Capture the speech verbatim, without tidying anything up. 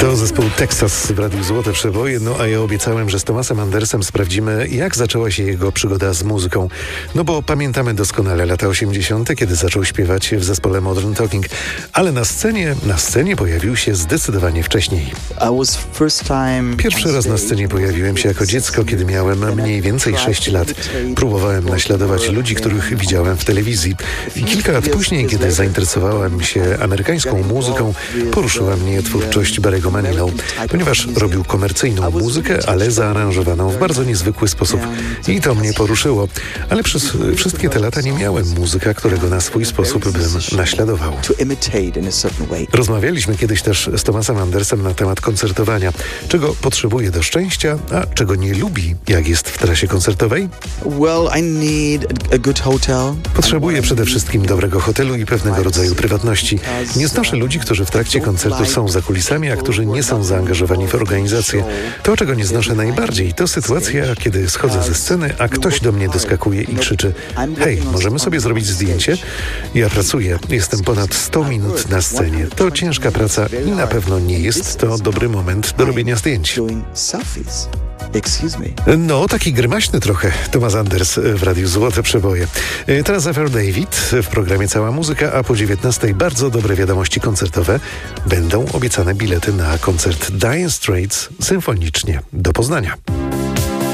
To zespół Texas w Radiu Złote Przeboje, no a ja obiecałem, że z Thomasem Andersem sprawdzimy, jak zaczęła się jego przygoda z muzyką. No bo pamiętamy doskonale lata osiemdziesiąte, kiedy zaczął śpiewać w zespole Modern Talking, ale na scenie, na scenie pojawił się zdecydowanie wcześniej. Pierwszy raz na scenie pojawiłem się jako dziecko, kiedy miałem mniej więcej sześć lat. Próbowałem naśladować ludzi, których widziałem w telewizji. I kilka lat później, kiedy zainteresowałem się amerykańską muzyką, poruszyła mnie twórczość Barry'ego Manilow, ponieważ robił komercyjną muzykę, ale zaaranżowaną w bardzo niezwykły sposób. I to mnie poruszyło. Ale przez wszystkie te lata nie miałem muzyka, którego na swój sposób bym naśladował. Rozmawialiśmy kiedyś też z Thomasem Andersem na temat koncertowania. Czego potrzebuje do szczęścia, a czego nie lubi, jak jest w trasie koncertowej? Potrzebuję przede wszystkim dobrego hotelu i pewnego rodzaju prywatności. Nie znoszę ludzi, którzy w trakcie koncertu są za kulisami, a którzy nie są zaangażowani w organizację. To, czego nie znoszę najbardziej, to sytuacja, kiedy schodzę ze sceny, a ktoś do mnie doskakuje i krzyczy: hej, możemy sobie zrobić zdjęcie? Ja pracuję, jestem ponad sto minut na scenie. To ciężka praca i na pewno nie jest to dobry moment do robienia zdjęć. No, taki grymaśny trochę Thomas Anders w Radiu Złote Przeboje. Teraz Ever David w programie Cała Muzyka, a po dziewiętnastej bardzo dobre wiadomości koncertowe. Będą obiecane bilety na koncert Dire Straits symfonicznie do Poznania.